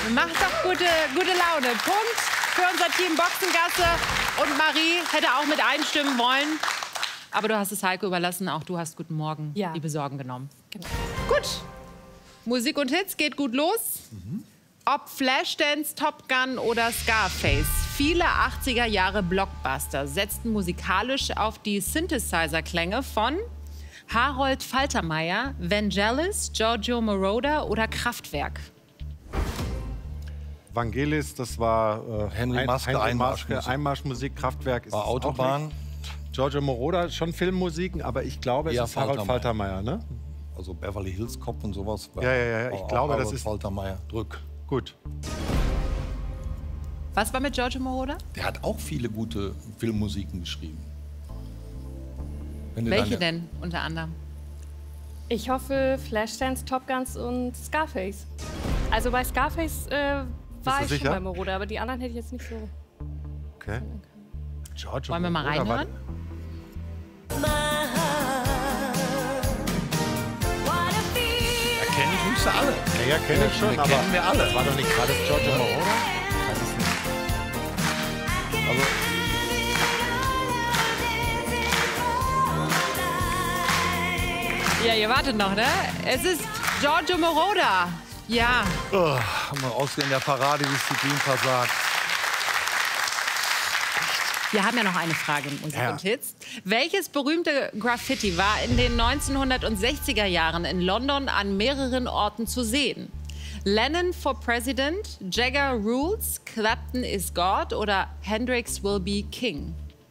Macht doch gute Laune. Punkt für unser Team Boxengasse. Und Marie hätte auch mit einstimmen wollen. Aber du hast es Heiko überlassen. Auch du hast Guten Morgen, liebe Sorgen genommen. Genau. Gut. Musik und Hits geht gut los. Ob Flashdance, Top Gun oder Scarface. Viele 80er Jahre Blockbuster setzten musikalisch auf die Synthesizer-Klänge von Harold Faltermeyer, Vangelis, Giorgio Moroder oder Kraftwerk. Vangelis, das war Henry Maske, Einmarschmusik, Kraftwerk ist war Autobahn. Giorgio Moroder, schon Filmmusiken, aber ich glaube, es ist Harold Faltermeyer, ne? Also Beverly Hills Cop und sowas. Ja, ich glaube, das ist Faltermeyer. Drück. Gut. Was war mit Giorgio Moroder? Der hat auch viele gute Filmmusiken geschrieben. Welche denn unter anderem? Ich hoffe Flashdance, Top Guns und Scarface. Also bei Scarface war ich schon bei Moroder, aber die anderen hätte ich jetzt nicht so. Okay. Giorgio Wollen wir mal reinhören? Kenne ich nicht so alle. Ja, kenne ich schon, aber kennen wir alle. Das war doch nicht gerade Giorgio Moroder? Also, ja, ihr wartet noch, ne? Es ist Giorgio Moroder. Ja. Oh, haben wir ausgehend der Paradedisziplin versagt. Wir haben ja noch eine Frage in Musik und Hits. Welches berühmte Graffiti war in den 1960er Jahren in London an mehreren Orten zu sehen? Lennon for President, Jagger Rules, Clapton is God oder Hendrix will be King?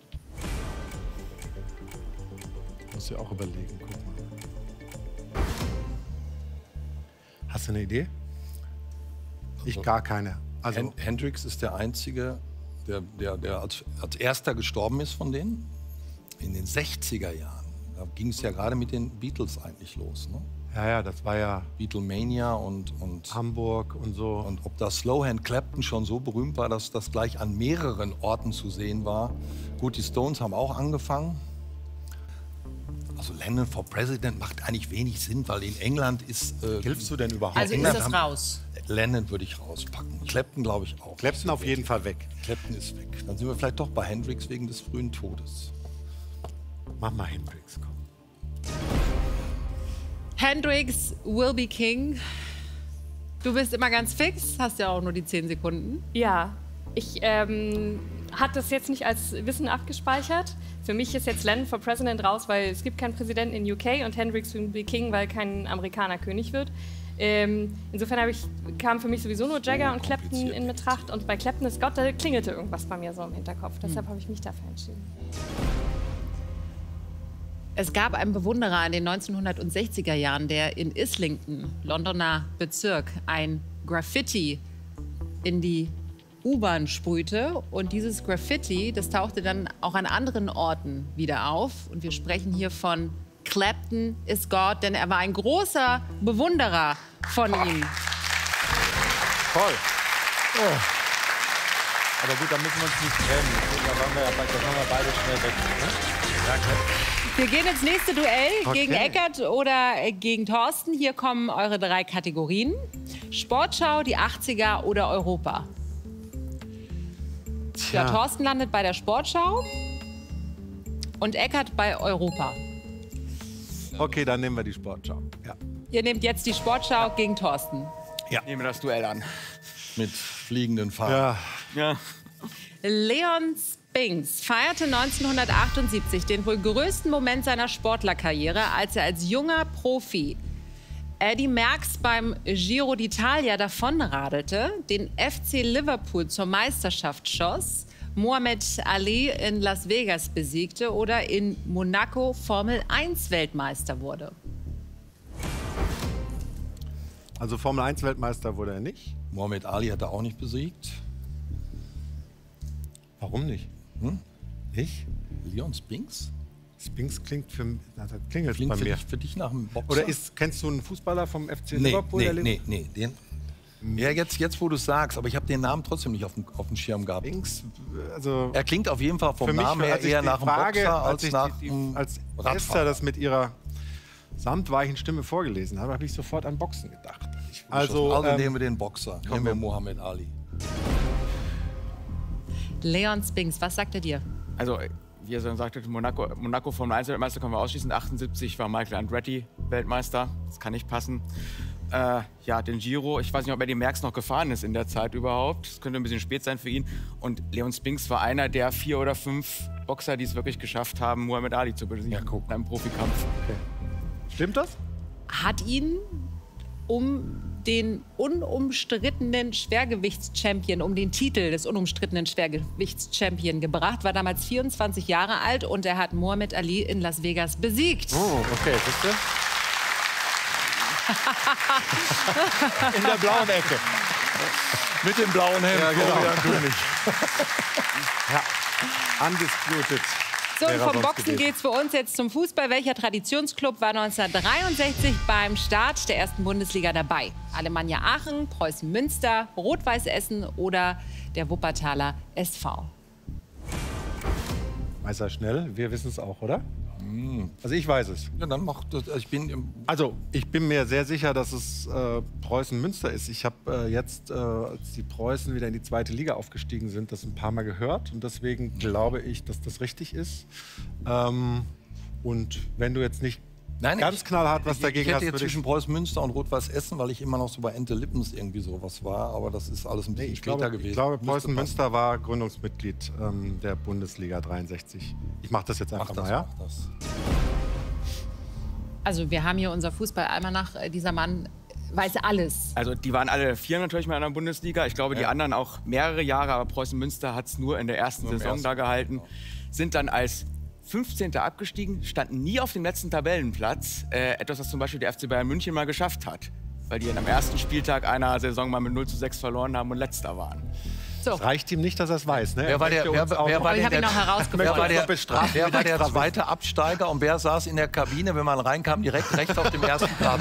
Muss ja auch überlegen. Guck mal. Hast du eine Idee? Ich gar keine. Also Hendrix ist der Einzige, der als erster gestorben ist von denen. In den 60er Jahren. Da ging es ja gerade mit den Beatles eigentlich los. Ne? Ja, das war ja Beatlemania und Hamburg und so. Und ob das Slowhand Clapton schon so berühmt war, dass das gleich an mehreren Orten zu sehen war. Gut, die Stones haben auch angefangen. Also Lennon for President macht eigentlich wenig Sinn, weil in England ist... Hilfst du denn überhaupt? Also ist das raus? Lennon würde ich rauspacken. Clapton glaube ich auch. Clapton auf jeden Fall weg. Clapton ist weg. Dann sind wir vielleicht doch bei Hendrix wegen des frühen Todes. Mach mal Hendrix, komm. Hendrix will be King. Du bist immer ganz fix, hast ja auch nur die 10 Sekunden. Ja, ich hatte das jetzt nicht als Wissen abgespeichert. Für mich ist jetzt Lennon for President raus, weil es gibt keinen Präsidenten in UK und Hendrix will be King, weil kein Amerikaner König wird. Insofern kam für mich sowieso nur Jagger und Clapton in Betracht. Und bei Clapton ist Gott, da klingelte irgendwas bei mir so im Hinterkopf. Deshalb habe ich mich dafür entschieden. Es gab einen Bewunderer in den 1960er Jahren, der in Islington, Londoner Bezirk, ein Graffiti in die U-Bahn sprühte. Und dieses Graffiti, das tauchte dann auch an anderen Orten wieder auf. Und wir sprechen hier von Clapton is God, denn er war ein großer Bewunderer von ihm. Toll. Oh. Aber gut, da müssen wir uns nicht trennen. Da waren wir beide schnell weg. Ne? Ja, klar. Wir gehen ins nächste Duell gegen Eckert oder gegen Thorsten. Hier kommen eure 3 Kategorien. Sportschau, die 80er oder Europa. Ja, Thorsten landet bei der Sportschau und Eckert bei Europa. Okay, dann nehmen wir die Sportschau. Ja. Ihr nehmt jetzt die Sportschau gegen Thorsten. Ja. Nehmen wir das Duell an. Mit fliegenden Fahnen. Ja. Leon Spinks feierte 1978 den wohl größten Moment seiner Sportlerkarriere, als er als junger Profi Eddy Merckx beim Giro d'Italia davonradelte, den FC Liverpool zur Meisterschaft schoss, Muhammad Ali in Las Vegas besiegte oder in Monaco Formel 1 Weltmeister wurde. Also Formel 1 Weltmeister wurde er nicht. Muhammad Ali hat er auch nicht besiegt. Warum nicht? Ich? Leon Spinks? Spinks klingt für mich, das klingelt bei mir. Für dich nach einem Boxer? Oder kennst du einen Fußballer vom FC Liverpool? Nee. Ja, jetzt wo du es sagst, aber ich habe den Namen trotzdem nicht auf dem Schirm gehabt. Spinks, also er klingt auf jeden Fall vom Namen her eher nach einem Boxer als nach einem Radfahrer. Als Esther das mit ihrer samtweichen Stimme vorgelesen habe, habe ich sofort an Boxen gedacht. Ich Also nehmen wir den Boxer. Nehmen wir Muhammad Ali. Leon Spinks, was sagt er dir? Also, wie er schon sagte, Monaco Formel 1 Weltmeister können wir ausschließen. 78 war Michael Andretti Weltmeister. Das kann nicht passen. Ja, den Giro. Ich weiß nicht, ob er die Merckx noch gefahren ist in der Zeit überhaupt. Das könnte ein bisschen spät sein für ihn. Und Leon Spinks war einer der 4 oder 5 Boxer, die es wirklich geschafft haben, Muhammad Ali zu besiegen in einem Profikampf. Okay. Stimmt das? Hat ihn um den unumstrittenen Schwergewichtschampion, um den Titel des unumstrittenen Schwergewichtschampion gebracht, war damals 24 Jahre alt und er hat Muhammad Ali in Las Vegas besiegt. Oh, okay, siehst du? In der blauen Ecke. Mit dem blauen Hemd. Ja, genau. König. Ja, undisputed. So, und vom Boxen geht's für uns jetzt zum Fußball. Welcher Traditionsclub war 1963 beim Start der ersten Bundesliga dabei? Alemannia Aachen, Preußen Münster, Rot-Weiß Essen oder der Wuppertaler SV? Meister schnell, wir wissen es auch, oder? Also ich weiß es. Ja, dann mach das. Ich bin mir sehr sicher, dass es Preußen Münster ist. Ich habe jetzt, als die Preußen wieder in die 2. Liga aufgestiegen sind, das ein paar Mal gehört. Und deswegen glaube ich, dass das richtig ist. Und wenn du jetzt nicht ganz knallhart was dagegen hast... Ich hätte jetzt zwischen Preußen Münster und Rot-Weiß Essen, weil ich immer noch so bei Ente Lippens irgendwie sowas war. Aber das ist alles ein bisschen später gewesen. Ich glaube, Preußen Münster war Gründungsmitglied der Bundesliga 63. Ich mache das jetzt einfach mal, ja? Also wir haben hier unser Fußballalmanach. Dieser Mann weiß alles. Also die waren alle 4 natürlich mal in der Bundesliga. Ich glaube, die anderen auch mehrere Jahre. Aber Preußen Münster hat es nur in der ersten Saison da gehalten. Sind dann als 15. abgestiegen, standen nie auf dem letzten Tabellenplatz. Etwas, was zum Beispiel der FC Bayern München mal geschafft hat. Weil die am ersten Spieltag einer Saison mal mit 0:6 verloren haben und Letzter waren. So. Es reicht ihm nicht, dass er es weiß. Ne? Wer war der zweite Absteiger und wer saß in der Kabine, wenn man reinkam, direkt rechts auf dem ersten Platz?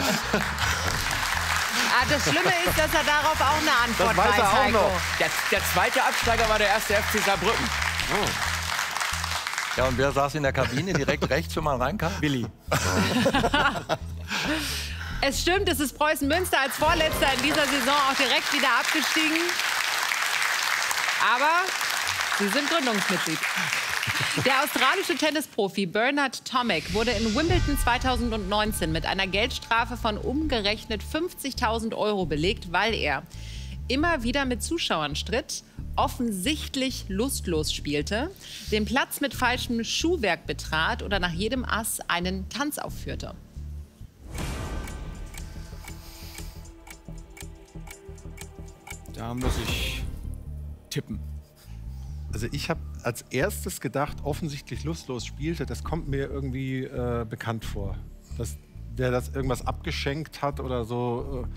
Das Schlimme ist, dass er darauf auch eine Antwort weiß. Er auch noch. Der zweite Absteiger war der erste FC Saarbrücken. Oh. Ja, und wer saß in der Kabine direkt rechts, wenn man reinkam? Willi. Es stimmt, es ist Preußen Münster als Vorletzter in dieser Saison auch direkt wieder abgestiegen. Aber sie sind Gründungsmitglied. Der australische Tennisprofi Bernard Tomic wurde in Wimbledon 2019 mit einer Geldstrafe von umgerechnet 50.000 € belegt, weil er immer wieder mit Zuschauern stritt, offensichtlich lustlos spielte, den Platz mit falschem Schuhwerk betrat oder nach jedem Ass einen Tanz aufführte. Da muss ich tippen. Also ich habe als erstes gedacht, offensichtlich lustlos spielte. Das kommt mir irgendwie bekannt vor. Dass der das irgendwas abgeschenkt hat oder so.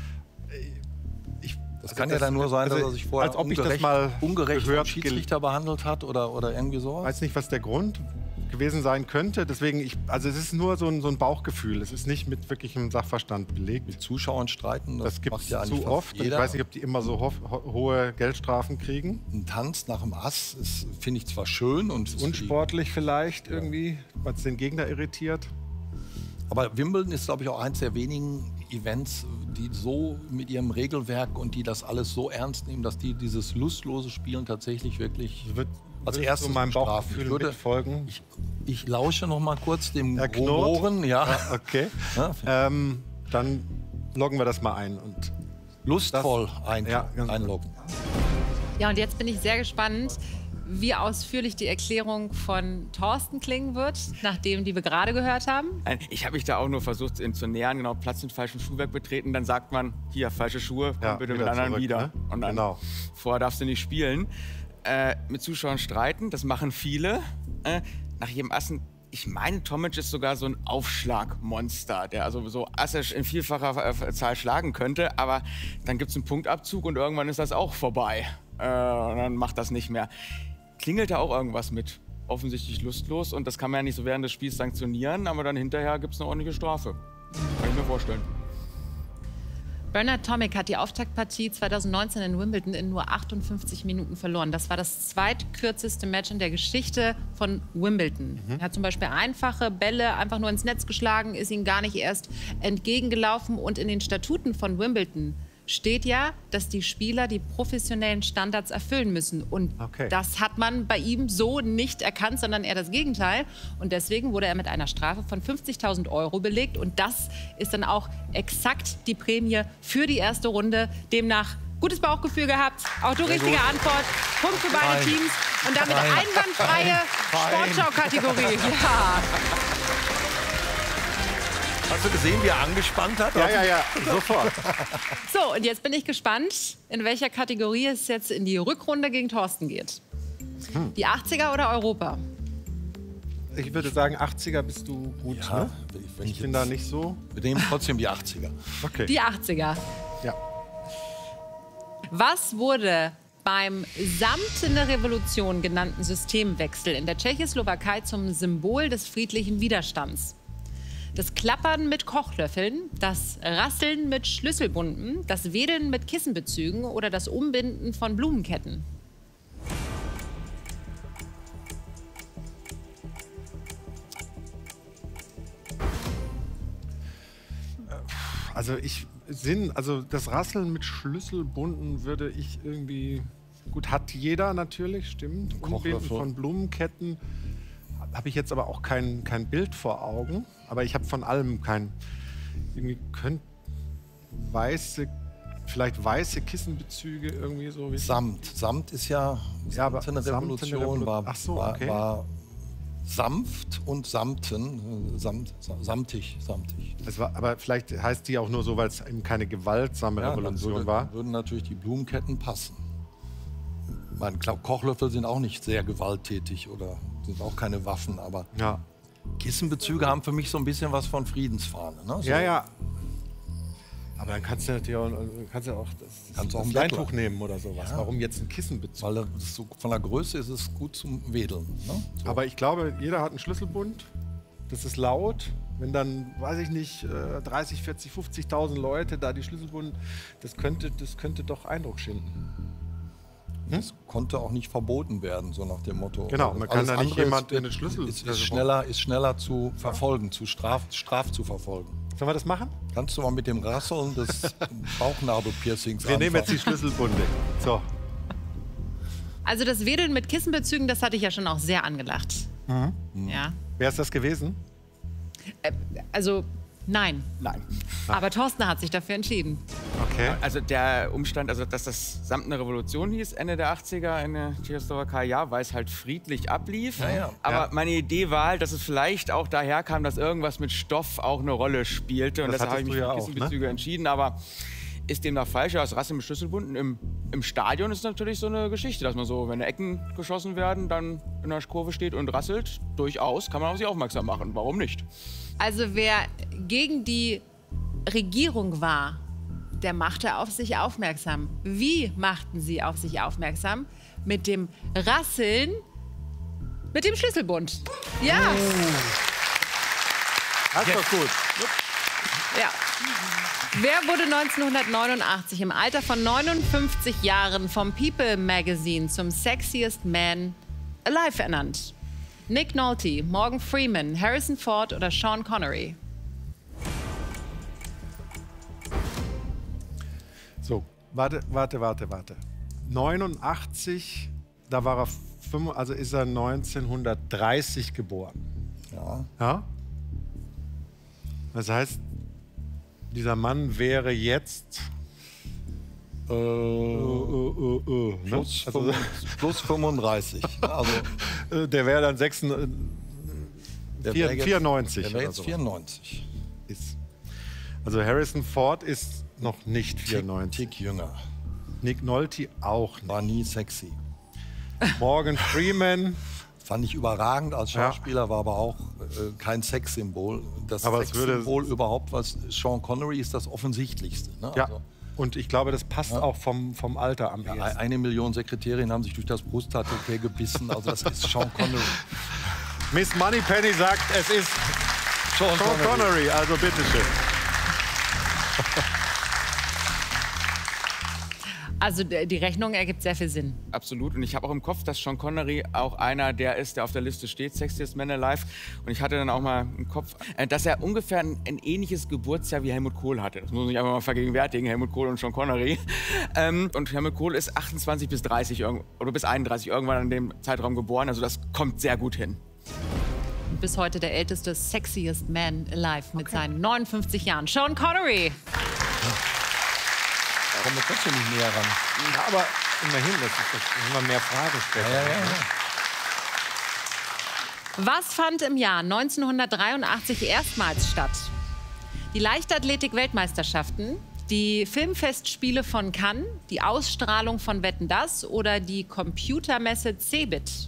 Das kann ja dann nur sein, dass er sich vorher als ob ich das mal ungerecht gehört, vom Schiedsrichter behandelt hat oder irgendwie sowas. Ich weiß nicht, was der Grund gewesen sein könnte. Deswegen, also es ist nur so ein Bauchgefühl. Es ist nicht mit wirklichem Sachverstand belegt. Mit Zuschauern streiten, das gibt es ja zu oft. Ich weiß nicht, ob die immer so hohe Geldstrafen kriegen. Ein Tanz nach dem Ass finde ich zwar schön und unsportlich vielleicht irgendwie, weil es den Gegner irritiert. Aber Wimbledon ist, glaube ich, auch eins der wenigen Events, die so mit ihrem Regelwerk und die das alles so ernst nehmen, dass die dieses lustlose Spielen tatsächlich wirklich als erstes meinem Bauchgefühl mitfolgen. Ich lausche noch mal kurz dem Ohren. Ja. Okay. Ja. Dann loggen wir das mal ein. Und lustvoll einloggen. Ja, und jetzt bin ich sehr gespannt, wie ausführlich die Erklärung von Thorsten klingen wird, nachdem die wir gerade gehört haben. Ich habe mich da auch nur versucht, ihn zu nähern. Genau, Platz mit falschem Schuhwerk betreten. Dann sagt man, hier, falsche Schuhe, komm bitte mit anderen wieder. Ne? Und dann vorher darfst du nicht spielen. Mit Zuschauern streiten, das machen viele. Nach jedem Assen, ich meine, Tomic ist sogar so ein Aufschlagmonster, der also so Asse in vielfacher Zahl schlagen könnte. Aber dann gibt es einen Punktabzug und irgendwann ist das auch vorbei. Und dann macht das nicht mehr. Klingelt da auch irgendwas mit? Offensichtlich lustlos. Und das kann man ja nicht so während des Spiels sanktionieren, aber dann hinterher gibt es eine ordentliche Strafe. Kann ich mir vorstellen. Bernard Tomic hat die Auftaktpartie 2019 in Wimbledon in nur 58 Minuten verloren. Das war das zweitkürzeste Match in der Geschichte von Wimbledon. Er hat zum Beispiel einfache Bälle einfach nur ins Netz geschlagen, ist ihnen gar nicht erst entgegengelaufen. Und in den Statuten von Wimbledon steht ja, dass die Spieler die professionellen Standards erfüllen müssen. Und das hat man bei ihm so nicht erkannt, sondern eher das Gegenteil. Und deswegen wurde er mit einer Strafe von 50.000 € belegt. Und das ist dann auch exakt die Prämie für die erste Runde. Demnach gutes Bauchgefühl gehabt, auch die richtige Antwort. Punkt für beide Teams. Und damit einwandfreie Sportschau-Kategorie. Ja. Hast du gesehen, wie er angespannt hat? Ja, sofort. So, und jetzt bin ich gespannt, in welcher Kategorie es jetzt in die Rückrunde gegen Thorsten geht. Die 80er oder Europa? Ich würde sagen, 80er bist du gut. Ja, Ne? wenn Ich bin da nicht so. Wir nehmen trotzdem die 80er. Okay. Die 80er. Ja. Was wurde beim Samtene Revolution genannten Systemwechsel in der Tschechoslowakei zum Symbol des friedlichen Widerstands? Das Klappern mit Kochlöffeln, das Rasseln mit Schlüsselbunden, das Wedeln mit Kissenbezügen oder das Umbinden von Blumenketten? Also das Rasseln mit Schlüsselbunden würde ich irgendwie... Gut, hat jeder natürlich, stimmt. Umbinden von Blumenketten. Habe ich jetzt aber auch kein Bild vor Augen. Aber ich habe von allem kein... Irgendwie vielleicht weiße Kissenbezüge irgendwie so. Samt ist ja eine Revolution, war sanft und samtig. Aber vielleicht heißt die auch nur so, weil es eben keine gewaltsame Revolution war. Würden natürlich die Blumenketten passen. Ich glaube, Kochlöffel sind auch nicht sehr gewalttätig oder sind auch keine Waffen, aber Kissenbezüge haben für mich so ein bisschen was von Friedensfahne. Ne? So. Ja. Aber dann kannst du natürlich auch das Leintuch nehmen oder sowas. Ja. Warum jetzt ein Kissenbezug? Weil das so, von der Größe ist es gut zum Wedeln. Ne? So. Aber ich glaube, jeder hat einen Schlüsselbund. Das ist laut. Wenn dann, weiß ich nicht, 30, 40, 50.000 Leute da die Schlüsselbunden, das könnte doch Eindruck schinden. Das konnte auch nicht verboten werden, so nach dem Motto. Genau, man kann da nicht jemand in den Schlüssel... Ist schneller zu verfolgen, straf zu verfolgen. Sollen wir das machen? Kannst du mal mit dem Rasseln des Bauchnabelpiercings Wir nehmen jetzt die Schlüsselbunde. So. Also das Wedeln mit Kissenbezügen, das hatte ich ja schon auch sehr angelacht. Ja. Wer ist das gewesen? Also, nein. Nein. Aber Thorsten hat sich dafür entschieden. Okay. Also der Umstand, dass das Samtene Revolution hieß, Ende der 80er in der Tschechoslowakei, weil es halt friedlich ablief. Aber meine Idee war halt, dass es vielleicht auch daher kam, dass irgendwas mit Stoff auch eine Rolle spielte. Und deshalb habe ich mich für Kissenbezüge entschieden. Aber ist demnach falsch. Das Rasseln mit Schlüsselbunden im Stadion ist natürlich so eine Geschichte, dass man so, wenn Ecken geschossen werden, dann in der Kurve steht und rasselt. Durchaus kann man auf sich aufmerksam machen. Warum nicht? Also wer gegen die Regierung war, der machte auf sich aufmerksam. Wie machten sie auf sich aufmerksam? Mit dem Rasseln mit dem Schlüsselbund. Ja. Das ist doch gut. Ja. Wer wurde 1989 im Alter von 59 Jahren vom People Magazine zum Sexiest Man Alive ernannt? Nick Nolte, Morgan Freeman, Harrison Ford oder Sean Connery? So, warte. 89, da war er, ist er 1930 geboren. Ja? Das heißt, dieser Mann wäre jetzt plus 35. Also, der wäre dann 94. Der wäre jetzt 94. Also Harrison Ford ist noch nicht 94. Tick jünger. Nick Nolte auch nicht. War nie sexy. Morgan Freeman. Fand ich überragend als Schauspieler, war aber auch kein Sexsymbol. Das Sexsymbol überhaupt, was Sean Connery ist das offensichtlichste. Ne? Ja, also, und ich glaube, das passt auch vom Alter am ehesten. 1 Million Sekretärinnen haben sich durch das Brusttattoo gebissen, also das ist Sean Connery. Miss Moneypenny sagt, es ist Sean Connery, also bitteschön. Also die Rechnung ergibt sehr viel Sinn. Absolut. Und ich habe auch im Kopf, dass Sean Connery auch einer der ist, der auf der Liste steht, Sexiest Man Alive. Und ich hatte dann auch mal im Kopf, dass er ungefähr ein ähnliches Geburtsjahr wie Helmut Kohl hatte. Das muss man sich einfach mal vergegenwärtigen, Helmut Kohl und Sean Connery. Und Helmut Kohl ist 28 bis 30 oder bis 31 irgendwann in dem Zeitraum geboren. Also das kommt sehr gut hin. Bis heute der älteste Sexiest Man Alive mit seinen 59 Jahren. Sean Connery. Kommen wir trotzdem nicht näher ran. Ja, aber immerhin, das ist immer mehr Fragen später. Was fand im Jahr 1983 erstmals statt? Die Leichtathletik-Weltmeisterschaften, die Filmfestspiele von Cannes, die Ausstrahlung von Wetten, dass oder die Computermesse CeBIT?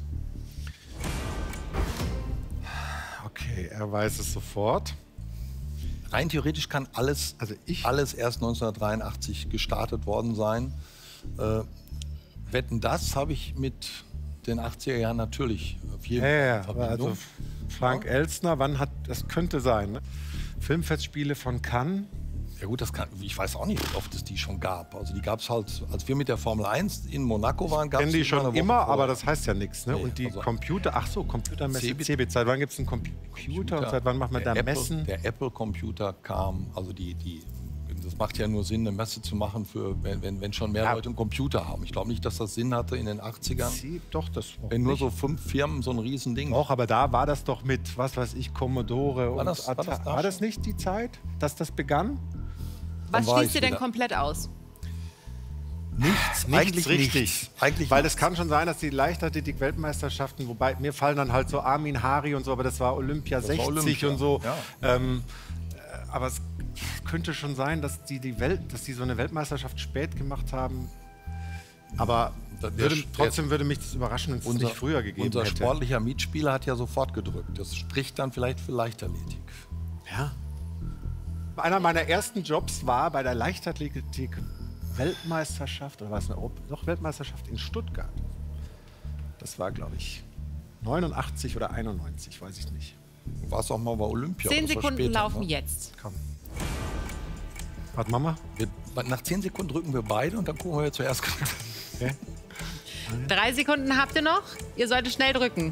Okay, er weiß es sofort. Rein theoretisch kann alles, alles erst 1983 gestartet worden sein. Wetten, das habe ich mit den 80er Jahren natürlich auf jeden Fall Verbindung. Also Frank Elstner, wann hat, das könnte sein, ne? Filmfestspiele von Cannes. Ja gut, ich weiß auch nicht, wie oft es die schon gab. Also die gab es halt, als wir mit der Formel 1 in Monaco waren, gab es die schon immer, aber das heißt ja nichts. Ne? Nee, und die also Computermesse CeBIT. Seit wann gibt es einen Computer und seit wann macht man da Messen? Der Apple-Computer kam, also das macht ja nur Sinn, eine Messe zu machen, wenn schon mehr Leute einen Computer haben. Ich glaube nicht, dass das Sinn hatte in den 80ern. Doch, das wenn nur so 5 Firmen so ein Riesending. Auch, aber da war das doch mit, was weiß ich, Commodore war das nicht die Zeit, dass das begann? Was schließt ihr denn komplett aus? Nichts richtig. Eigentlich weil es kann schon sein, dass die Leichtathletik-Weltmeisterschaften, wobei mir fallen dann halt so Armin Hari und so, aber das war Olympia 60 und so. Ja. Aber es könnte schon sein, dass die so eine Weltmeisterschaft spät gemacht haben. Aber trotzdem würde mich das überraschen, wenn es nicht früher gegeben hätte. Unser sportlicher Mitspieler hat ja sofort gedrückt. Das spricht dann vielleicht für Leichtathletik. Ja. Einer meiner ersten Jobs war bei der Leichtathletik-Weltmeisterschaft, oder war es doch Weltmeisterschaft in Stuttgart. Das war, glaube ich, 89 oder 91, weiß ich nicht. War es auch mal bei Olympia? 10 Sekunden laufen jetzt. Komm. Warte, Mama. Nach 10 Sekunden drücken wir beide und dann gucken wir zuerst. Okay. 3 Sekunden habt ihr noch. Ihr solltet schnell drücken.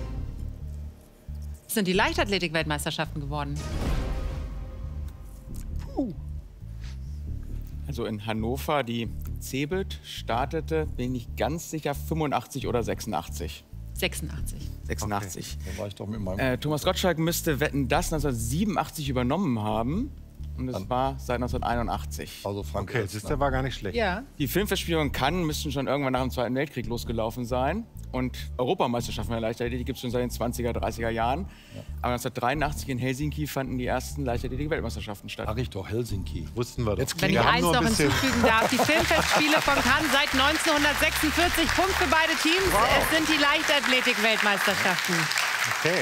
Es sind die Leichtathletik-Weltmeisterschaften geworden. Also in Hannover, die CeBIT startete, bin ich ganz sicher, 85 oder 86. 86. 86. Okay. Da war ich doch mit meinem Thomas Gottschalk müsste Wetten, dass 1987 übernommen haben. Und es war seit 1981. Also Frank okay, der war gar nicht schlecht. Ja. Die Filmfestspiele in Cannes müssten schon irgendwann nach dem Zweiten Weltkrieg losgelaufen sein. Und Europameisterschaften der Leichtathletik gibt es schon seit den 20er, 30er Jahren. Ja. Aber 1983 in Helsinki fanden die ersten Leichtathletik-Weltmeisterschaften statt. Sag ich doch, Helsinki. Wussten wir doch. Wenn ich eins noch hinzufügen darf, die Filmfestspiele von Cannes seit 1946. Punkt für beide Teams. Wow. Es sind die Leichtathletik-Weltmeisterschaften. Okay.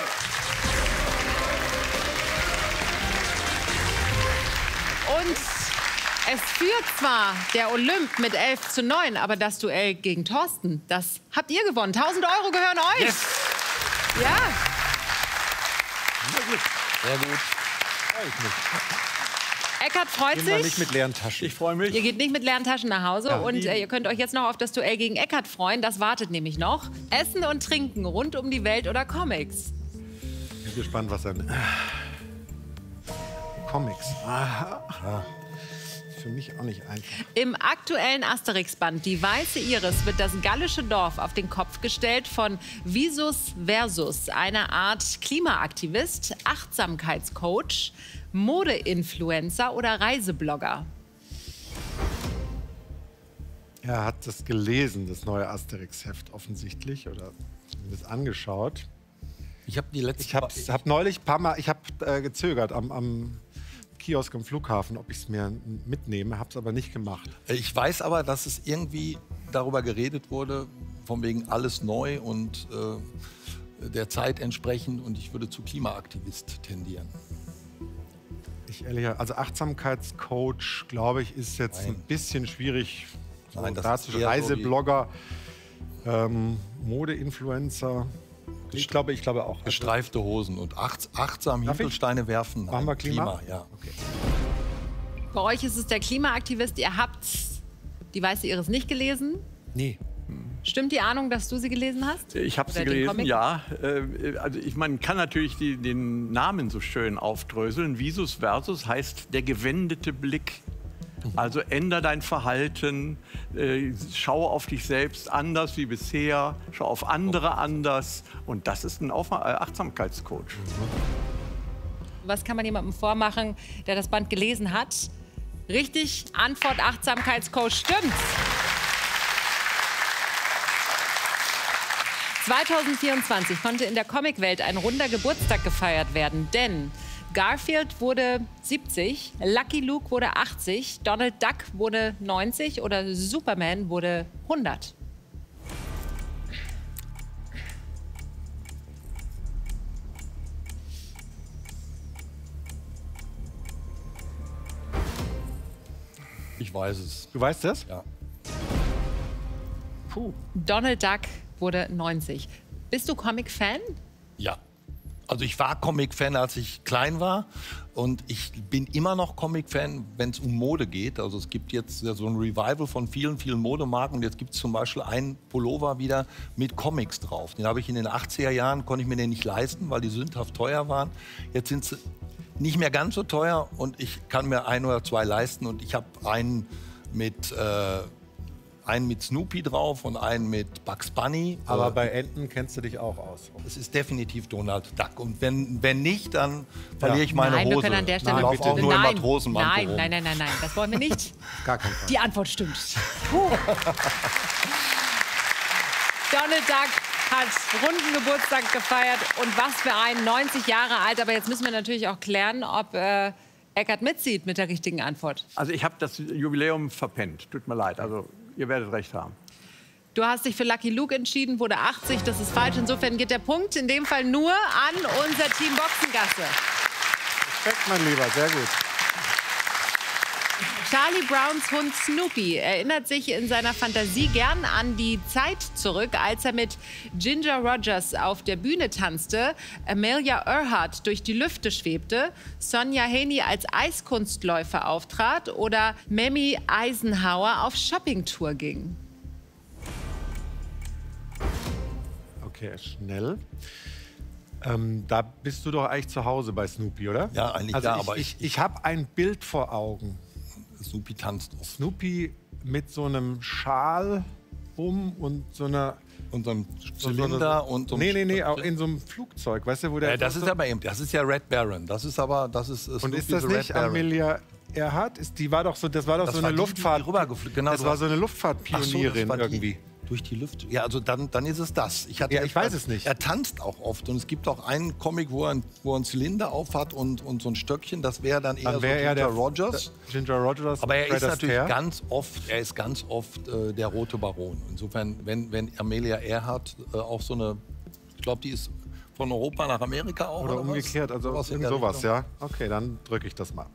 Und es führt zwar der Olymp mit 11:9, aber das Duell gegen Thorsten, das habt ihr gewonnen. 1.000 € gehören euch. Yes. Ja. Sehr gut. Sehr gut. Freue ich mich. Eckart freut Gehen sich. wir nicht mit leeren Taschen. Ich freue mich. Ihr geht nicht mit leeren Taschen nach Hause und ihr könnt euch jetzt noch auf das Duell gegen Eckart freuen. Das wartet nämlich noch. Essen und Trinken rund um die Welt oder Comics? Ich bin gespannt, was er... Comics. Aha. Für mich auch nicht einfach. Im aktuellen Asterix-Band Die Weiße Iris wird das gallische Dorf auf den Kopf gestellt von Visus Versus, einer Art Klimaaktivist, Achtsamkeitscoach, Modeinfluencer oder Reiseblogger. Er hat das gelesen, das neue Asterix-Heft offensichtlich, oder das angeschaut. Ich habe neulich ein paar Mal, gezögert am Kiosk am Flughafen, ob ich es mir mitnehme, habe es aber nicht gemacht. Ich weiß aber, dass es irgendwie darüber geredet wurde, von wegen alles neu und der Zeit entsprechend, und ich würde zu Klimaaktivist tendieren. Also Achtsamkeitscoach, glaube ich, ist jetzt ein bisschen schwierig. Nein, das dazu ist Reiseblogger, Modeinfluencer. Ich glaube auch. Gestreifte Hosen und achtsam Hinkelsteine werfen. Machen wir Klima? Ja. Okay. Bei euch ist es der Klimaaktivist. Ihr habt Die Weiße Iris nicht gelesen. Nee. Stimmt die Ahnung, dass du sie gelesen hast? Ich habe sie gelesen, ja. Also man kann natürlich den Namen so schön aufdröseln. Visus versus heißt der gewendete Blick. Also änder dein Verhalten, schau auf dich selbst anders wie bisher, schau auf andere anders. Und das ist ein Achtsamkeitscoach. Was kann man jemandem vormachen, der das Band gelesen hat? Richtig, Antwort Achtsamkeitscoach stimmt. 2024 konnte in der Comicwelt ein runder Geburtstag gefeiert werden, denn Garfield wurde 70, Lucky Luke wurde 80, Donald Duck wurde 90 oder Superman wurde 100. Ich weiß es. Du weißt das? Ja. Puh. Donald Duck wurde 90. Bist du Comic-Fan? Ja. Also ich war Comic-Fan, als ich klein war. Und ich bin immer noch Comic-Fan, wenn es um Mode geht. Also es gibt jetzt so ein Revival von vielen, vielen Modemarken. Und jetzt gibt es zum Beispiel einen Pullover wieder mit Comics drauf. Den habe ich in den 80er Jahren, konnte ich mir den nicht leisten, weil die sündhaft teuer waren. Jetzt sind sie nicht mehr ganz so teuer und ich kann mir ein oder zwei leisten. Und ich habe einen mit Snoopy drauf und einen mit Bugs Bunny. Aber bei Enten kennst du dich auch aus. Es ist definitiv Donald Duck. Und wenn nicht, dann verliere ich meine Nein, Hose. wir können an der Stelle ich laufe auch nur im Matrosenmantel rum. Nein, das wollen wir nicht. Gar kein Fall. Die Antwort stimmt. Donald Duck hat runden Geburtstag gefeiert und was für einen, 90 Jahre alt. Aber jetzt müssen wir natürlich auch klären, ob Eckart mitzieht mit der richtigen Antwort. Also ich habe das Jubiläum verpennt. Tut mir leid. Also ihr werdet recht haben. Du hast dich für Lucky Luke entschieden, wurde 80. Das ist falsch. Insofern geht der Punkt in dem Fall nur an unser Team Boxengasse. Respekt, mein Lieber, sehr gut. Charlie Browns Hund Snoopy erinnert sich in seiner Fantasie gern an die Zeit zurück, als er mit Ginger Rogers auf der Bühne tanzte, Amelia Earhart durch die Lüfte schwebte, Sonja Henie als Eiskunstläufer auftrat oder Mamie Eisenhower auf Shoppingtour ging. Okay, schnell. Da bist du doch eigentlich zu Hause bei Snoopy, oder? Ja, eigentlich also ja, ich, aber ich habe ein Bild vor Augen. Snoopy tanzt auch. Snoopy mit so einem Schal und so einer... Und so einem Zylinder und so einem... Nee, auch in so einem Flugzeug, weißt du, wo der... das ist aber eben, das ist ja Red Baron. Das ist Snoopy und ist das the nicht Red Baron. Amelia Earhart? Das war doch so eine Luftfahrt... Genau, das war so eine Luftfahrtpionierin irgendwie. Durch die Lüfte. Ja, also dann ist es das. Ich weiß es nicht. Er tanzt auch oft. Und es gibt auch einen Comic, wo er einen Zylinder auf hat und so ein Stöckchen. Das wäre dann eher so Ginger Rogers. Ginger Rogers. Aber er ist natürlich ganz oft der rote Baron. Insofern, wenn Amelia Earhart auch so eine, ich glaube, die ist von Europa nach Amerika auch. Oder umgekehrt, also sowas, ja. Okay, dann drücke ich das mal.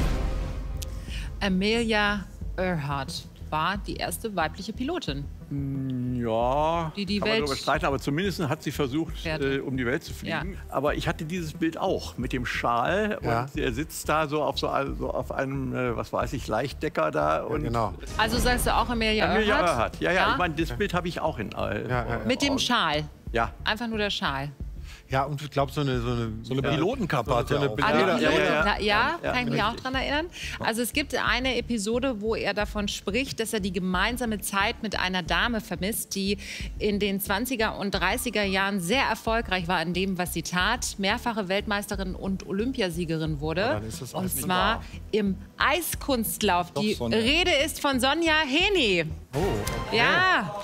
Amelia Earhart war die erste weibliche Pilotin. Ja, die kann man darüber streiten, aber zumindest hat sie versucht, um die Welt zu fliegen. Ja. Aber ich hatte dieses Bild auch mit dem Schal und er sitzt da so auf einem, was weiß ich, Leichtdecker da. Und genau. Also sagst du auch Amelia Earhart? Ja, ich meine, das Bild habe ich auch in. Mit dem Schal? Ja. Einfach nur der Schal? Ja, und ich glaube, so eine Pilotenkappe hat er auch. Ja, kann ich mich auch daran erinnern. Also es gibt eine Episode, wo er davon spricht, dass er die gemeinsame Zeit mit einer Dame vermisst, die in den 20er und 30er Jahren sehr erfolgreich war in dem, was sie tat, mehrfache Weltmeisterin und Olympiasiegerin wurde. Und zwar im Eiskunstlauf. Die Rede ist von Sonja Henie. Oh, okay. Ja.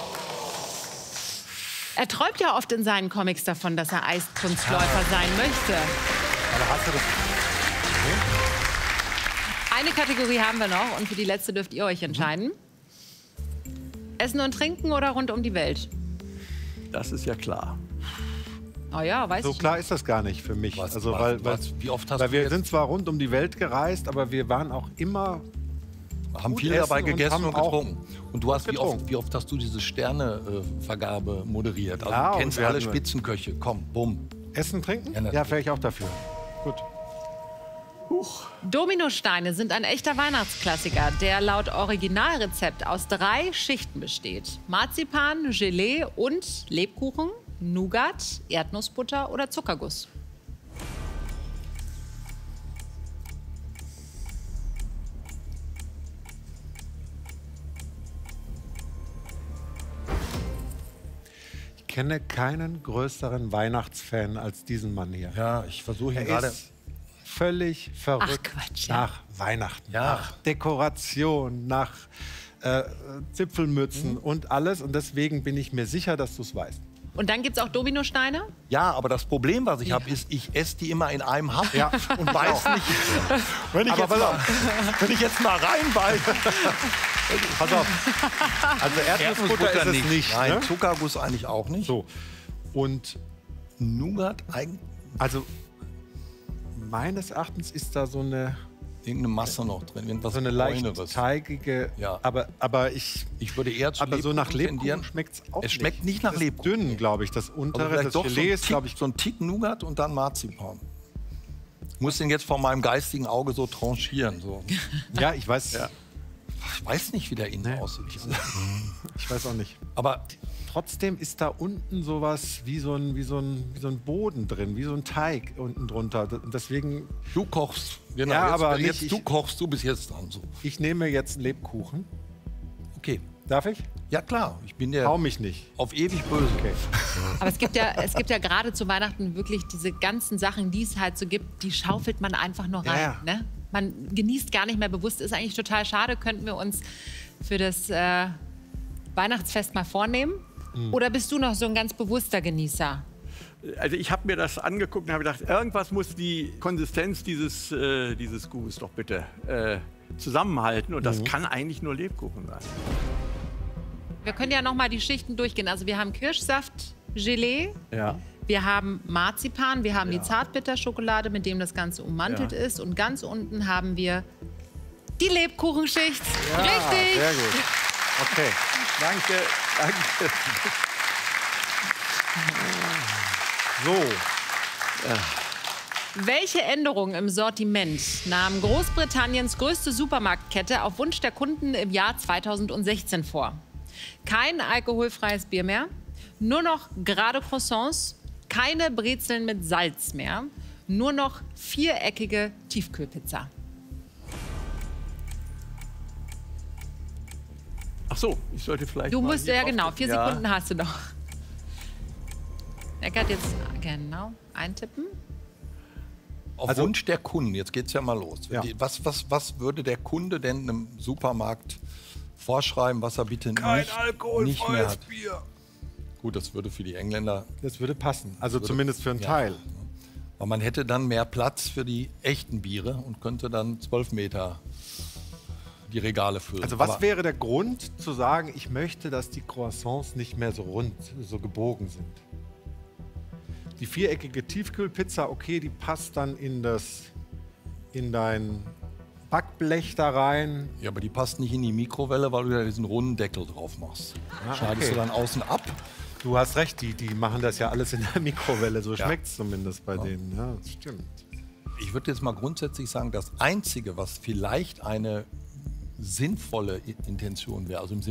Er träumt ja oft in seinen Comics davon, dass er Eiskunstläufer sein möchte. Aber hast du das? Eine Kategorie haben wir noch und für die letzte dürft ihr euch entscheiden. Essen und Trinken oder rund um die Welt? Das ist ja klar. Oh ja, weiß ich. So klar ist das gar nicht für mich. Wie oft hast weil du wir jetzt sind zwar rund um die Welt gereist, aber wir waren auch immer... haben viel dabei gegessen und getrunken. Und du hast, getrunken. wie oft hast du diese Sternevergabe moderiert? Also Ja, du kennst und wir alle hatten- Spitzenköche. Komm, bumm. Essen, trinken? Ja, natürlich. Ja, wäre ich auch dafür. Gut. Dominosteine sind ein echter Weihnachtsklassiker, der laut Originalrezept aus 3 Schichten besteht. Marzipan, Gelee und Lebkuchen, Nougat, Erdnussbutter oder Zuckerguss. Ich kenne keinen größeren Weihnachtsfan als diesen Mann hier. Ja, ich versuche hier Er gerade. ist völlig verrückt Quatsch, nach Weihnachten, Ja. nach Dekoration, nach Zipfelmützen und alles. Und deswegen bin ich mir sicher, dass du es weißt. Und dann gibt es auch Dominosteine. Ja, aber das Problem, was ich habe, ist, ich esse die immer in einem Happen Ja. und weiß nicht, wenn ich jetzt mal reinbeiße. Pass auf. Also Erdnussbutter ist es nicht. Nein, Ne? Zuckerguss eigentlich auch nicht. So. Und Nougat, eigentlich also meines Erachtens ist da so eine irgendeine Masse noch drin, irgendwas so eine leicht Bräuneres. teigige, Ja. aber ich Ich würde eher zu aber so nach tendieren. Lebkuchen schmeckt es auch Es schmeckt nicht nach Das ist Lebkuchen. dünn, glaube ich. Das Also untere, vielleicht das doch Gelee ist, glaube ich, so ein Tick Nougat und dann Marzipan. Ich muss den jetzt vor meinem geistigen Auge so tranchieren. So. ja, ich weiß, Ich weiß nicht, wie der innen aussieht. ich weiß auch nicht. Aber Trotzdem ist da unten sowas wie so ein Boden drin, wie so ein Teig unten drunter. Und deswegen, du kochst. Genau, Ja, jetzt, aber jetzt nicht du ich. kochst, du bist jetzt dran. So. ich nehme jetzt einen Lebkuchen. Okay. Darf ich? Ja klar, ich bin der Hau mich nicht. auf ewig böse. Okay. Aber es gibt ja gerade zu Weihnachten wirklich diese ganzen Sachen, die es halt so gibt, die schaufelt man einfach nur rein. Ja. Ne? Man genießt gar nicht mehr bewusst. Ist eigentlich total schade. Könnten wir uns für das Weihnachtsfest mal vornehmen? Oder bist du noch so ein ganz bewusster Genießer? Also ich habe mir das angeguckt und habe gedacht, irgendwas muss die Konsistenz dieses Guss doch bitte zusammenhalten. Und das kann eigentlich nur Lebkuchen sein. Wir können ja noch mal die Schichten durchgehen. Also wir haben Kirschsaft, Gelee, Ja. wir haben Marzipan, wir haben die Zartbitterschokolade, mit dem das Ganze ummantelt ist. Und ganz unten haben wir die Lebkuchenschicht. Richtig! Sehr gut. Okay. Danke, danke. So, Welche Änderungen im Sortiment nahm Großbritanniens größte Supermarktkette auf Wunsch der Kunden im Jahr 2016 vor? Kein alkoholfreies Bier mehr, nur noch gerade Croissants, keine Brezeln mit Salz mehr, nur noch viereckige Tiefkühlpizza. Ach so, ich sollte vielleicht. Du mal musst, hier ja drauf genau, gucken. 4 Sekunden hast du noch. Eckert jetzt genau eintippen. Auf Also- Wunsch der Kunden, jetzt geht es ja mal los. Ja. Was würde der Kunde denn einem Supermarkt vorschreiben, was er bitte nicht mehr hat? Bier. Gut, das würde für die Engländer, das würde passen. Also zumindest für einen Teil. weil man hätte dann mehr Platz für die echten Biere und könnte dann 12 Meter die Regale füllen. Also was Aber wäre der Grund zu sagen, ich möchte, dass die Croissants nicht mehr so rund, so gebogen sind? Die viereckige Tiefkühlpizza, okay, die passt dann in dein Backblech da rein. Ja, aber die passt nicht in die Mikrowelle, weil du da diesen runden Deckel drauf machst. Schneidest okay. du dann außen ab. Du hast recht, die machen das ja alles in der Mikrowelle. So schmeckt es zumindest bei denen. Ja, das stimmt. Ich würde jetzt mal grundsätzlich sagen, das Einzige, was vielleicht eine sinnvolle Intention wäre, also im